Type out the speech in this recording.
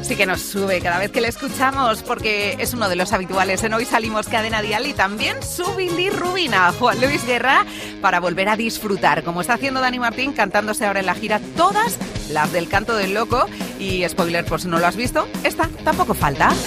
Sí que nos sube cada vez que le escuchamos, porque es uno de los habituales en Hoy Salimos Cadena Dial, y también su bilirrubina, Juan Luis Guerra, para volver a disfrutar, como está haciendo Dani Martín, cantándose ahora en la gira todas las del Canto del Loco. Y spoiler, por si no lo has visto, esta tampoco falta.